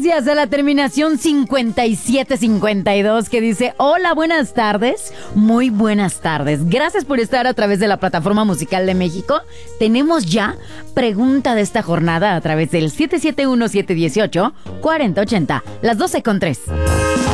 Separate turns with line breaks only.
Gracias a la terminación 5752 que dice: hola, buenas tardes. Muy buenas tardes. Gracias por estar a través de la Plataforma Musical de México. Tenemos ya pregunta de esta jornada a través del 771-718-4080, las 12:03.